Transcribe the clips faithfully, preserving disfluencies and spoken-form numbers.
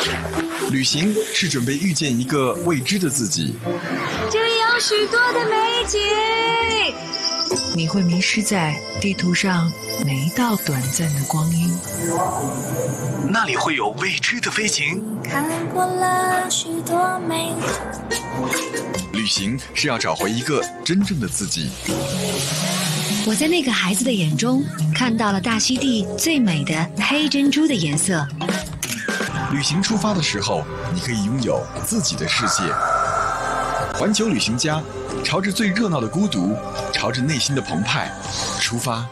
旅行是准备遇见一个未知的自己， 这里有许多的美景， 你会迷失在地图上每一道短暂的光阴。 那里会有未知的飞行。 看过了许多美景。 旅行是要找回一个真正的自己。 我在那个孩子的眼中看到了大溪地最美的黑珍珠的颜色。 旅行出发的时候，你可以拥有自己的世界。环球旅行家，朝着最热闹的孤独，朝着内心的澎湃出发。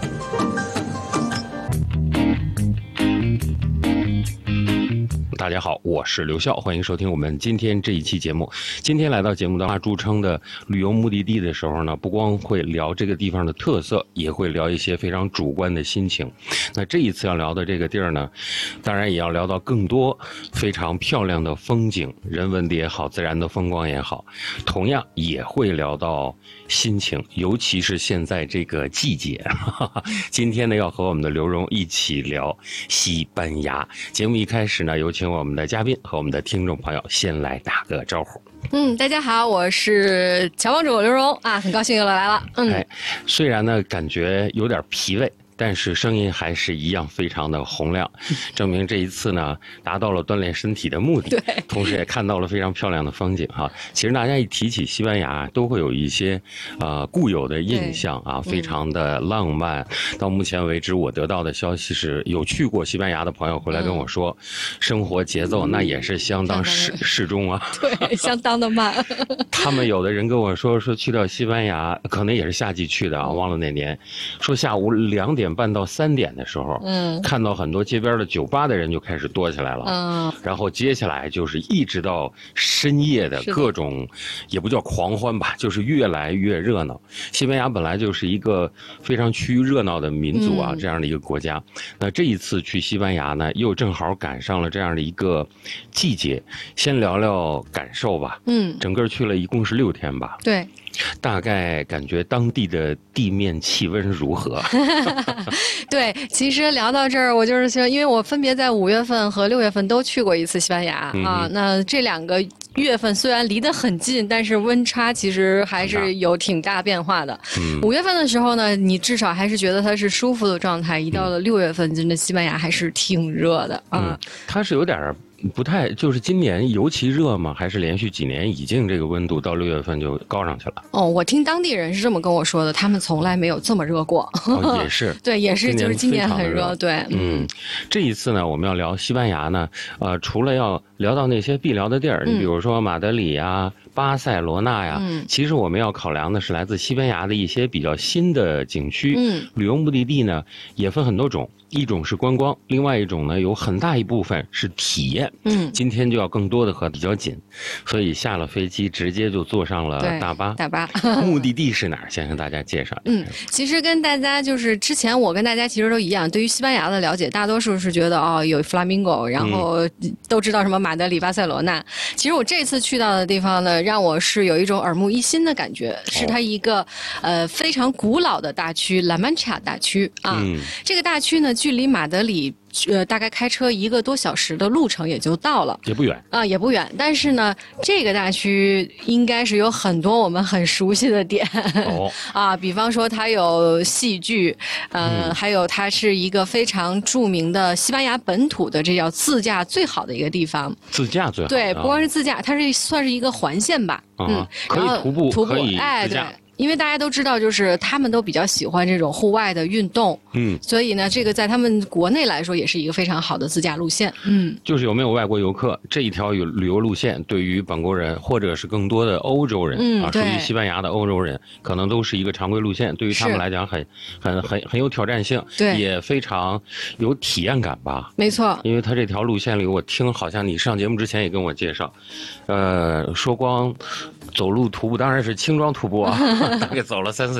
大家好，我是刘笑，欢迎收听我们今天这一期节目。今天来到节目当中著称的旅游目的地的时候呢，不光会聊这个地方的特色，也会聊一些非常主观的心情。那这一次要聊的这个地儿呢，当然也要聊到更多非常漂亮的风景，人文的也好，自然的风光也好，同样也会聊到心情，尤其是现在这个季节。今天呢，要和我们的刘荣一起聊西班牙。节目一开始呢，有请我们的嘉宾和我们的听众朋友先来打个招呼。 嗯，大家好，我是乔帮主刘荣啊，很高兴又来了。嗯， 哎，虽然呢感觉有点疲惫，但是声音还是一样非常的洪亮，证明这一次呢达到了锻炼身体的目的，对，同时也看到了非常漂亮的风景哈。其实大家一提起西班牙，都会有一些呃固有的印象啊，非常的浪漫。嗯、到目前为止，我得到的消息是，有去过西班牙的朋友回来跟我说，嗯、生活节奏那也是相当适适中啊， 对，相当的慢。 他们有的人跟我说，说去到西班牙，可能也是夏季去的啊，忘了哪年，说下午两点半到三点的时候，嗯，看到很多街边的酒吧的人就开始多起来了，嗯，然后接下来就是一直到深夜的各种，也不叫狂欢吧，就是越来越热闹。西班牙本来就是一个非常趋于热闹的民族啊，嗯、这样的一个国家。那这一次去西班牙呢，又正好赶上了这样的一个季节。先聊聊感受吧，嗯，整个去了一共是六天吧， 对。 大概感觉当地的地面气温如何？ 对，其实聊到这儿，我就是说，因为我分别在五月份和六月份都去过一次西班牙、嗯、啊。那这两个月份虽然离得很近，但是温差其实还是有挺大变化的。嗯、五月份的时候呢，你至少还是觉得它是舒服的状态；一到了六月份，真的西班牙还是挺热的啊。 嗯、它是有点儿。不太，就是今年尤其热吗？还是连续几年已经这个温度到六月份就高上去了？ 哦，我听当地人是这么跟我说的，他们从来没有这么热过。 哦、也是， 对，也是，就是今年很热。对， 嗯，这一次呢，我们要聊西班牙呢，呃，除了要聊到那些必聊的地儿，嗯、你比如说马德里呀、巴塞罗那呀，嗯、其实我们要考量的是来自西班牙的一些比较新的景区。嗯，旅游目的地呢也分很多种。一种是观光，另外一种呢有很大一部分是体验。嗯，今天就要更多的和比较紧，所以下了飞机直接就坐上了大巴。 大巴， 目的地是哪儿？先跟大家介绍。 嗯，其实跟大家就是之前我跟大家其实都一样，对于西班牙的了解，大多数是觉得哦有 Flamingo， 然后都知道什么马德里、巴塞罗那。嗯、其实我这次去到的地方呢，让我是有一种耳目一新的感觉，是它一个、哦、呃非常古老的大区——拉曼查大区啊。嗯、这个大区呢。距离马德里呃大概开车一个多小时的路程也就到了， 也不远啊、呃，也不远。但是呢，这个大区应该是有很多我们很熟悉的点、哦、啊，比方说它有戏剧，呃，嗯、还有它是一个非常著名的西班牙本土的，这叫自驾最好的一个地方。 自驾最好， 对，不光是自驾，它是算是一个环线吧， 啊、嗯，可以徒步， 徒步， 可以哎， 自驾。 对。因为大家都知道，就是他们都比较喜欢这种户外的运动，嗯，所以呢，这个在他们国内来说也是一个非常好的自驾路线，嗯， 就是有没有外国游客这一条旅游路线，对于本国人或者是更多的欧洲人、嗯、啊，属于西班牙的欧洲人，可能都是一个常规路线，对于他们来讲很很很很有挑战性， 对， 也非常有体验感吧， 没错， 因为他这条路线里，我听好像你上节目之前也跟我介绍，呃，说光走路徒步当然是轻装徒步啊，大概走了三四